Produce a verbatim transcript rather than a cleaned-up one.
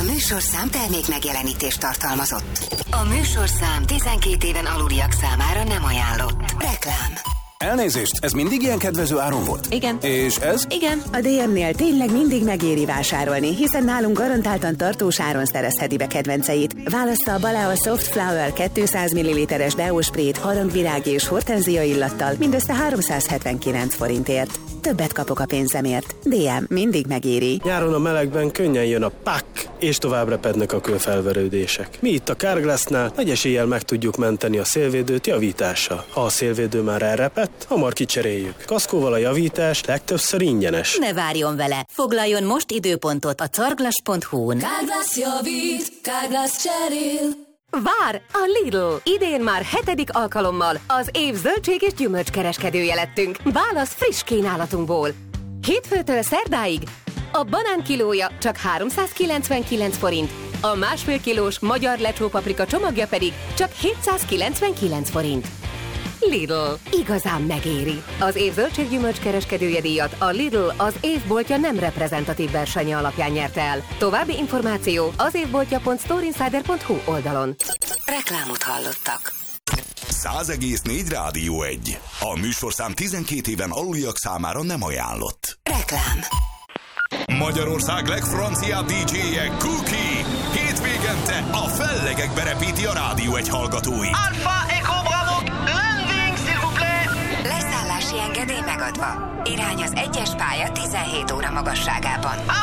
műsorszám termék megjelenítést tartalmazott. A műsorszám tizenkét éven aluliak számára nem ajánlott. Reklám. Elnézést, ez mindig ilyen kedvező áron volt? Igen. És ez? Igen. A dé em-nél tényleg mindig megéri vásárolni, hiszen nálunk garantáltan tartós áron szerezheti be kedvenceit. Válassza a Balea Soft Flower kétszáz milliliteres deósprét harangvirág és hortenzia illattal mindössze háromszázhetvenkilenc forintért. Többet kapok a pénzemért. dé em mindig megéri. Nyáron a melegben könnyen jön a pak, és tovább repednek a kőfelverődések. Mi itt a Carglassnál nagy eséllyel meg tudjuk menteni a szélvédőt javítással. Ha a szélvédő már elrepett, hamar kicseréljük. Kaszkóval a javítás legtöbbször ingyenes. Ne várjon vele! Foglaljon most időpontot a carglass pont hu-n. Carglass javít, Carglass cserél. Vár! A Lidl! Idén már hetedik alkalommal az év zöldség és gyümölcskereskedője lettünk. Válasz friss kínálatunkból. Hétfőtől szerdáig a banán kilója csak háromszázkilencvenkilenc forint, a másfél kilós magyar lecsópaprika csomagja pedig csak hétszázkilencvenkilenc forint. Lidl. Igazán megéri. Az év zöldséggyümölcs kereskedője díjat a Lidl az évboltja nem reprezentatív versenye alapján nyerte el. További információ az évboltja pont storeinsider pont hu oldalon. Reklámot hallottak. száz egész négy Rádió egy. A műsorszám tizenkét éven aluliak számára nem ajánlott. Reklám. Magyarország legfranciább dé dzséje Cookie. Hétvégente a fellegekbe repíti a Rádió egy hallgatói. Alpha Echo Bravo, landing s'il vous plaît. Leszállási engedély megadva. Irány az egyes pálya tizenhét óra magasságában.